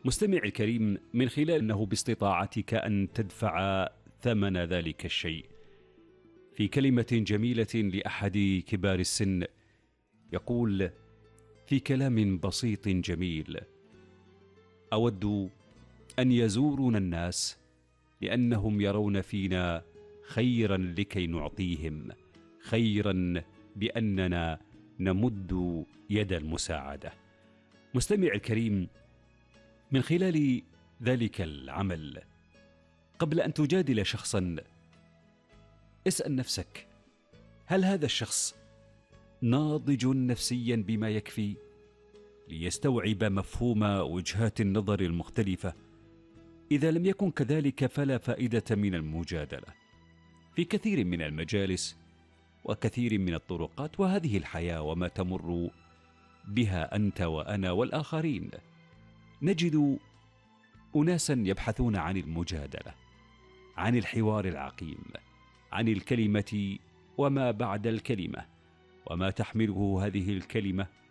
مستمعي الكريم، من خلال أنه باستطاعتك أن تدفع ثمن ذلك الشيء. في كلمة جميلة لأحد كبار السن يقول في كلام بسيط جميل: أود أن يزورنا الناس لأنهم يرون فينا خيرا لكي نعطيهم، خيرا بأننا نمد يد المساعدة. مستمع الكريم، من خلال ذلك العمل، قبل أن تجادل شخصا اسأل نفسك: هل هذا الشخص ناضج نفسيا بما يكفي ليستوعب مفهوم وجهات النظر المختلفة؟ إذا لم يكن كذلك فلا فائدة من المجادلة. في كثير من المجالس وكثير من الطرقات، وهذه الحياة وما تمر بها أنت وأنا والآخرين، نجد أناسا يبحثون عن المجادلة، عن الحوار العقيم، عن الكلمة وما بعد الكلمة، وما تحمله هذه الكلمة